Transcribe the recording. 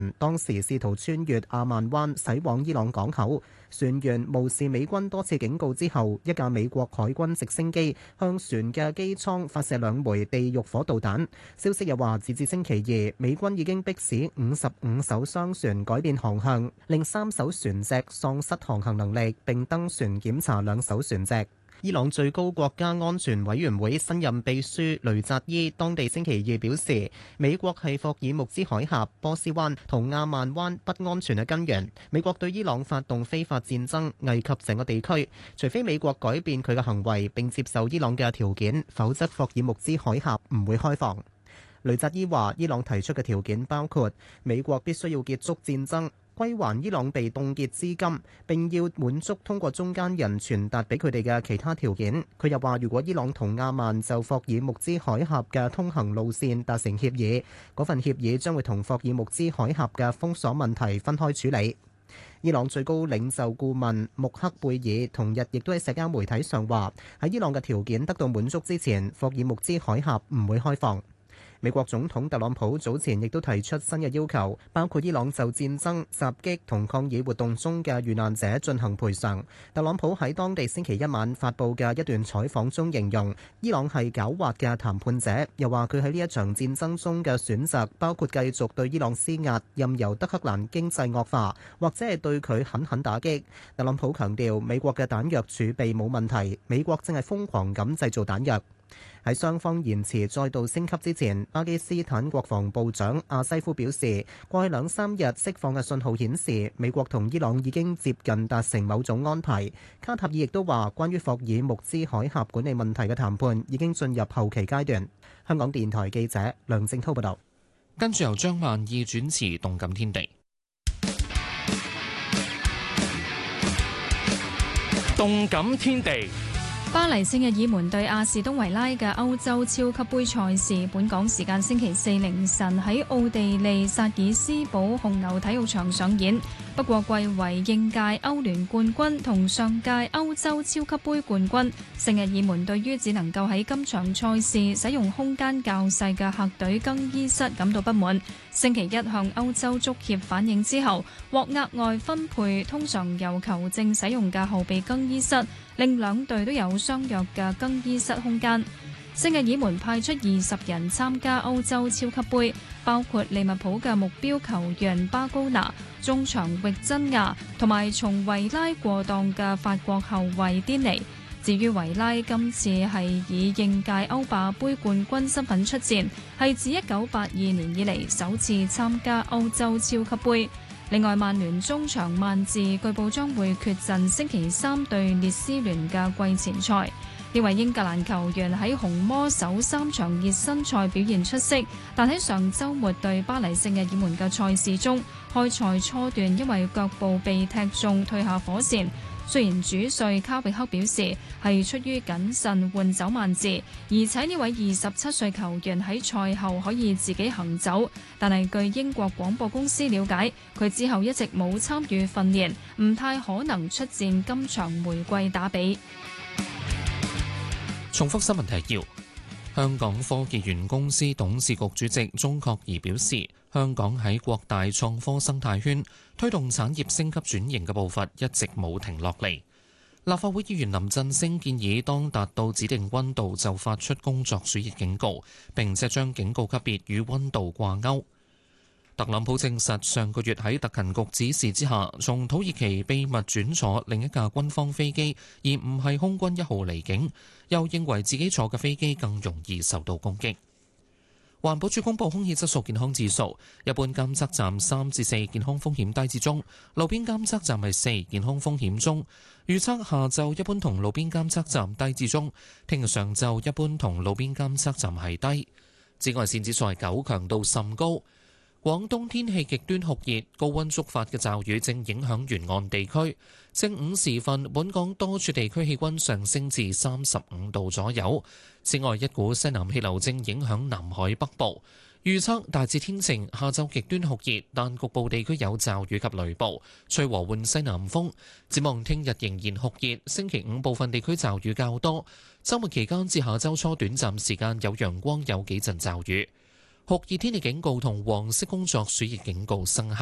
當時試圖穿越阿曼灣駛往伊朗港口，船員無視美軍多次警告之後，一架美國海軍直升機向船嘅機艙發射2枚地獄火導彈。消息又話，截至星期二，美軍已經迫使55艘商船改變航向，令3艘船隻喪失航行能力，並登船檢查2艘船隻。伊朗最高國家安全委員會新任秘書雷扎伊當地星期二表示，美國係霍爾木茲海峽、波斯灣同亞曼灣不安全嘅根源。美國對伊朗發動非法戰爭，危及整個地區。除非美國改變佢嘅行為並接受伊朗嘅條件，否則霍爾木茲海峽唔會開放。雷扎伊話，伊朗提出嘅條件包括美國必須要結束戰爭，歸還伊朗被凍結資金，並要滿足通過中間人傳達俾佢哋嘅其他條件。佢又話，如果伊朗同亞曼就霍爾木茲海峽嘅通行路線達成協議，嗰份協議將會同霍爾木茲海峽嘅封鎖問題分開處理。伊朗最高領袖顧問穆克貝爾同日亦都喺社交媒體上話，喺伊朗嘅條件得到滿足之前，霍爾木茲海峽唔會開放。美國總統特朗普早前亦都提出新嘅要求，包括伊朗就戰爭、襲擊同抗議活動中嘅遇難者進行賠償。特朗普喺當地星期一晚發布嘅一段採訪中形容，伊朗係狡猾嘅談判者，又話佢喺呢一場戰爭中嘅選擇包括繼續對伊朗施壓，任由德黑蘭經濟惡化，或者係對佢狠狠打擊。特朗普強調，美國嘅彈藥儲備冇問題，美國正係瘋狂咁製造彈藥。喺雙方言辭再度升級之前，巴基斯坦國防部長阿西夫表示，過去2-3日釋放嘅信號顯示，美國同伊朗已經接近達成某種安排。卡塔爾亦都話，關於霍爾木茲海峽管理問題嘅談判已經進入後期階段。香港電台記者梁正滔報導。 跟住由張萬義主持《動感天地》。 動感天地。 巴黎聖日耳門對阿士東維拉嘅歐洲超級杯賽事，本港時間星期4凌晨喺奧地利薩爾斯堡紅牛體育場上演。不過貴為應屆歐聯冠軍同上屆歐洲超級杯冠軍，聖日耳門對於只能夠喺今場賽事使用空間較細嘅客隊更衣室感到不滿。星期一向歐洲足協反映之後，獲額外分配通常由球證使用嘅後備更衣室，令兩隊都有相約嘅更衣室空間。聖日耳門派出20人參加歐洲超級杯，包括利物浦嘅目標球員巴高拿、中場域真亞同埋從維拉過檔嘅法國後衛甸尼。至於維拉今次係以應屆歐霸杯冠軍身份出戰，係自1982年以嚟首次參加歐洲超級杯。另外，曼聯中場曼治據報將會缺陣星期3對列斯聯嘅季前賽。呢位英格蘭球員喺紅魔首3場熱身賽表現出色，但喺上週末對巴黎聖日耳門嘅賽事中，開賽初段因為腳部被踢中退下火線。雖然主帥卡域克表示係出於謹慎換走曼治，而且呢位27歲球員喺賽後可以自己行走，但係據英國廣播公司了解，佢之後一直冇參與訓練，唔太可能出戰今場玫瑰打比。 重複新聞提要：香港科技園公司董事局主席鍾國儀表示，香港喺擴大創科生態圈、推動產業升級轉型嘅步伐一直冇停落嚟。立法會議員林振昇建議，當達到指定溫度就發出工作暑熱警告，並且將警告級別與溫度掛鈎。特朗普證實上個月喺特勤局指示之下，從土耳其秘密轉坐另一架軍方飛機，而唔係空軍1號離境，又認為自己坐嘅飛機更容易受到攻擊。環保署公布空氣質素健康指數，一般監測站3至4，健康風險低至中；路邊監測站係4，健康風險中。預測下晝一般同路邊監測站低至中，聽日上晝一般同路邊監測站係低。紫外線指數係9，強度甚高。廣東天氣極端酷熱，高溫觸發嘅驟雨正影響沿岸地區。正午時分，本港多處地區氣溫上升至35度左右。此外，一股西南氣流正影響南海北部，預測大致天晴，下晝極端酷熱，但局部地區有驟雨及雷暴，吹和緩西南風。展望聽日仍然酷熱，星期5部分地區驟雨較多。週末期間至下週初短暫時間有陽光，有幾陣驟雨。 酷熱天氣警告同黃色工作暑熱警告生效。